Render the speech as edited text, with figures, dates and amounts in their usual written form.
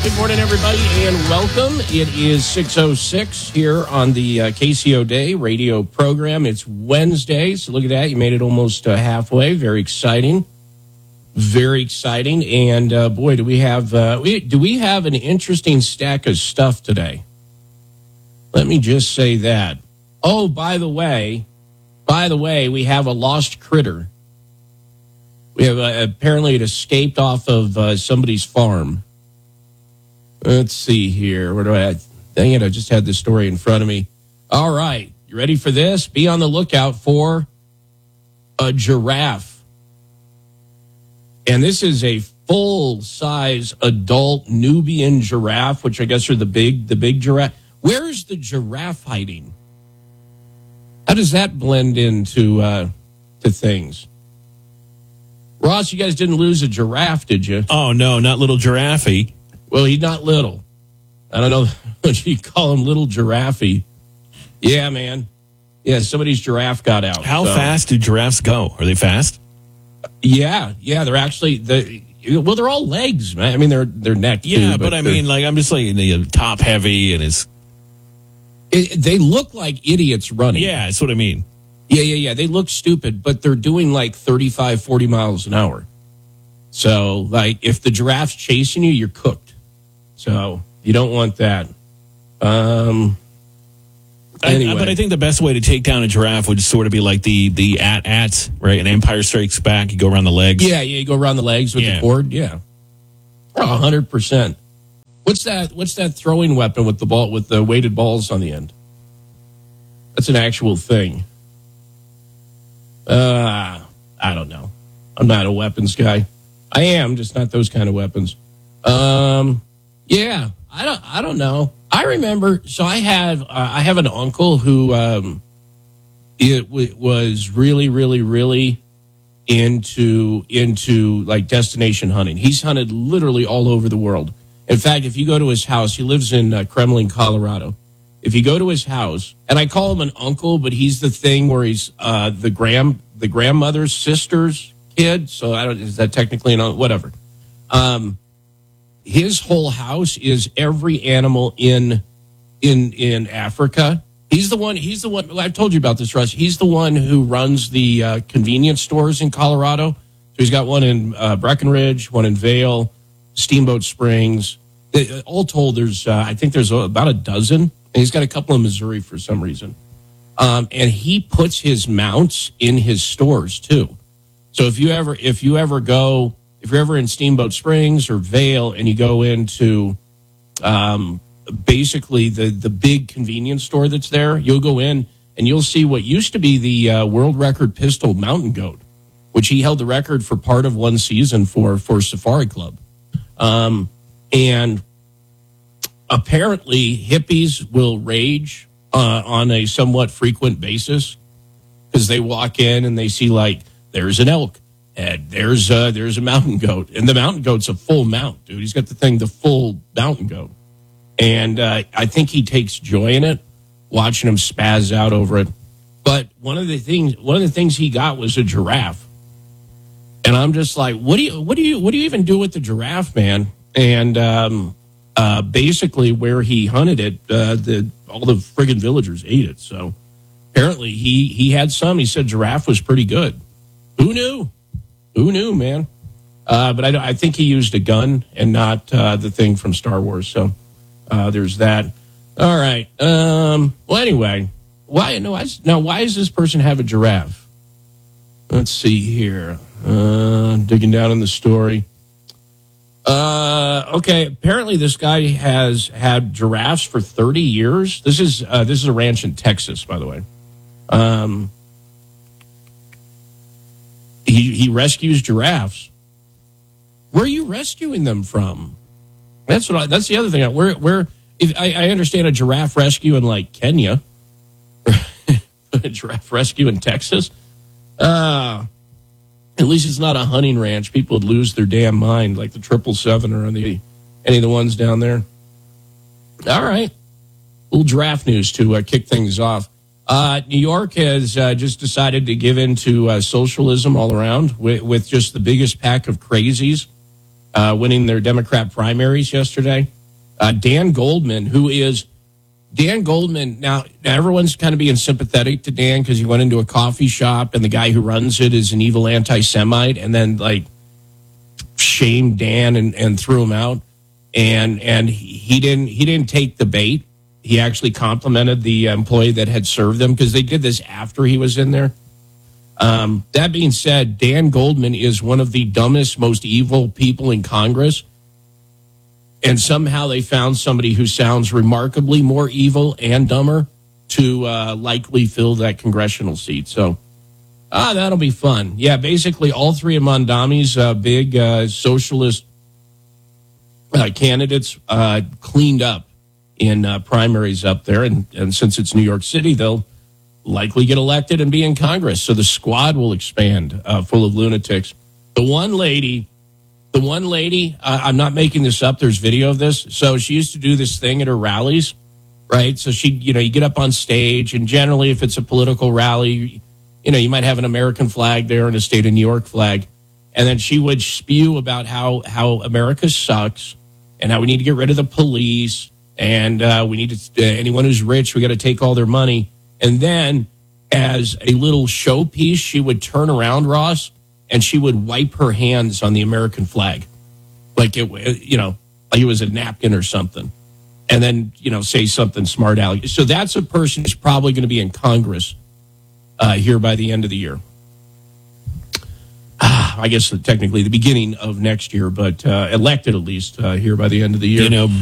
good morning, everybody, and welcome. It is 6:06 here on the KCO Day radio program. It's Wednesday, so look at that. You made it almost halfway. Very exciting. Very exciting. And, boy, do we have an interesting stack of stuff today. Let me just say that. Oh, by the way, we have a lost critter. We have apparently it escaped off of somebody's farm. Let's see here. Where do dang it, I just had this story in front of me. All right. You ready for this? Be on the lookout for a giraffe. And this is a full-size adult Nubian giraffe, which I guess are the big giraffe. Where is the giraffe hiding? How does that blend into to things? Ross, you guys didn't lose a giraffe, did you? Oh, no, not little giraffe. Well, he's not little. I don't know what you call him, little giraffe. Yeah, man. Yeah, somebody's giraffe got out. How fast do giraffes go? Are they fast? Yeah, they're actually they're all legs, man. I mean, they're neck. Yeah, too, but I mean, like I'm just like the top heavy and they look like idiots running. Yeah, that's what I mean. Yeah. They look stupid, but they're doing like 35, 40 miles an hour. So, like, if the giraffe's chasing you, you're cooked. So you don't want that. Anyway. But I think the best way to take down a giraffe would sort of be like the at right? An Empire Strikes Back. You go around the legs. Yeah. You go around the legs with the cord. Yeah. 100%. What's that throwing weapon with the ball with the weighted balls on the end? That's an actual thing. I don't know. I'm not a weapons guy. I am, just not those kind of weapons. Yeah, I don't know. I remember. So I have an uncle who was really, really, really into like destination hunting. He's hunted literally all over the world. In fact, if you go to his house, he lives in Kremlin, Colorado. If you go to his house, and I call him an uncle, but he's the thing where he's the grandmother's sister's kid. So is that technically whatever? His whole house is every animal in Africa. He's the one. I've told you about this, Russ. He's the one who runs the convenience stores in Colorado. So he's got one in Breckenridge, one in Vail, Steamboat Springs. All told, I think there's about a dozen. And he's got a couple in Missouri for some reason. And he puts his mounts in his stores too. So if you're ever in Steamboat Springs or Vail and you go into basically the big convenience store that's there, you'll go in and you'll see what used to be the world record pistol mountain goat, which he held the record for part of one season for Safari Club. And apparently hippies will rage on a somewhat frequent basis because they walk in and they see like there's an elk and there's a mountain goat, and the mountain goat's a full mount, dude. He's got the full mountain goat, and I think he takes joy in it, watching him spaz out over it. But one of the things he got was a giraffe, and I'm just like, what do you even do with the giraffe, man? And basically where he hunted it, all the friggin' villagers ate it. So apparently he had some. He said giraffe was pretty good. Who knew, man? But I think he used a gun and not the thing from Star Wars. So there's that. All right. Well, anyway, why does this person have a giraffe? Let's see here. Digging down in the story. Okay. Apparently, this guy has had giraffes for 30 years. This is a ranch in Texas, by the way. He rescues giraffes. Where are you rescuing them from? That's the other thing. If I understand a giraffe rescue in like Kenya, a giraffe rescue in Texas. At least it's not a hunting ranch. People would lose their damn mind, like the 777 or any of the ones down there. All right, little giraffe news to kick things off. New York has just decided to give in to socialism all around with just the biggest pack of crazies winning their Democrat primaries yesterday. Dan Goldman, now everyone's kind of being sympathetic to Dan because he went into a coffee shop and the guy who runs it is an evil anti-Semite and then like shamed Dan and threw him out. And he didn't take the bait. He actually complimented the employee that had served them because they did this after he was in there. That being said, Dan Goldman is one of the dumbest, most evil people in Congress. And somehow they found somebody who sounds remarkably more evil and dumber to likely fill that congressional seat. So that'll be fun. Yeah, basically all three of Mondami's big socialist candidates cleaned up in primaries up there. And since it's New York City, they'll likely get elected and be in Congress. So the squad will expand full of lunatics. The one lady, I'm not making this up. There's video of this. So she used to do this thing at her rallies, right? So she, you get up on stage and generally if it's a political rally, you might have an American flag there and a state of New York flag. And then she would spew about how America sucks and how we need to get rid of the police and we need to, anyone who's rich, we got to take all their money. And then as a little showpiece, she would turn around, Ross, and she would wipe her hands on the American flag. Like it was a napkin or something. And then, say something smart aleck. So that's a person who's probably going to be in Congress here by the end of the year. I guess technically the beginning of next year, but elected at least here by the end of the year.